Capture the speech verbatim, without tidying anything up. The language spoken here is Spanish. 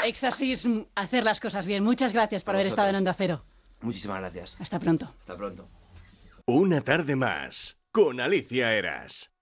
Exorcism, hacer las cosas bien. Muchas gracias por A haber vosotros. estado en Onda Cero. Muchísimas gracias. Hasta pronto. Hasta pronto. Una tarde más con Alicia Eras.